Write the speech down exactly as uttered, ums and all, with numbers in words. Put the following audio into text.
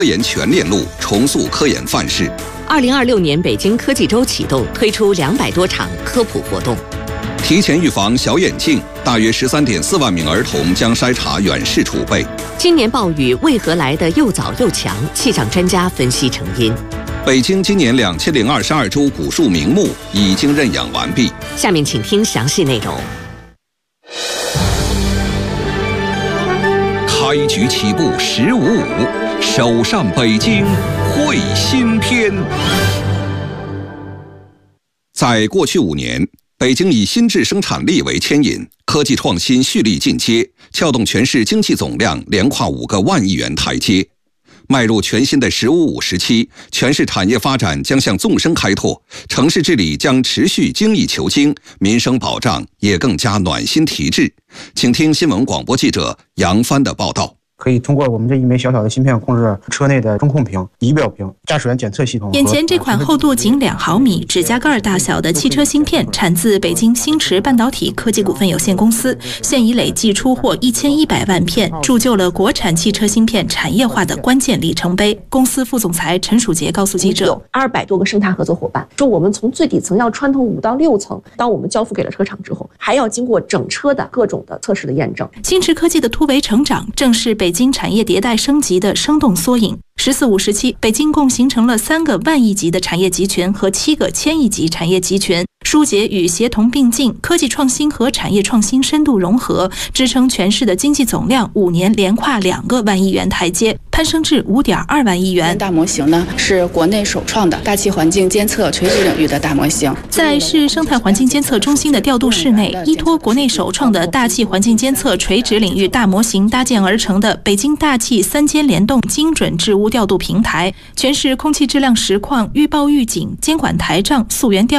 科研全链路，重塑科研范式。 二零二六年北京科技周启动，推出两百多场科普活动。 提前预防小眼镜，大约十三点四万名儿童将筛查远视储备。 今年暴雨为何来得又早又强？气象专家分析成因。 北京今年两千零二十二株古树名木已经认养完毕。 下面请听详细内容。 开局起步十五五，首上北京会新篇。在过去五年，北京以新质生产力为牵引，科技创新蓄力进阶，撬动全市经济总量连跨五个万亿元台阶。迈入全新的“十五五”时期，全市产业发展将向纵深开拓，城市治理将持续精益求精，民生保障也更加暖心提质。请听新闻广播记者杨帆的报道。 可以通过我们这一枚小小的芯片控制车内的中控屏、仪表屏、驾驶员检测系统。 眼前这款厚度仅两毫米、指甲盖大小的汽车芯片，产自北京星驰半导体科技股份有限公司，现已累计出货一千一百万片，铸就了国产汽车芯片产业化的关键里程碑。公司副总裁陈曙杰告诉记者， 有二百多个生态合作伙伴，说我们从最底层要穿透五到六层，当我们交付给了车厂之后，还要经过整车的各种的测试的验证。 星驰科技的突围成长，正是北京产业迭代升级的生动缩影。十四五时期，北京共形成了三个万亿级的产业集群和七个千亿级产业集群，疏解与协同并进，科技创新和产业创新深度融合，支撑全市的经济总量五年连跨两个万亿元台阶，攀升至五点二万亿元。 大模型呢，是国内首创的大气环境监测垂直领域的大模型， 在市生态环境监测中心的调度室内，依托国内首创的大气环境监测垂直领域大模型搭建而成的北京大气三监联动精准治污调度平台，全市空气质量实况预报预警、监管台账、溯源调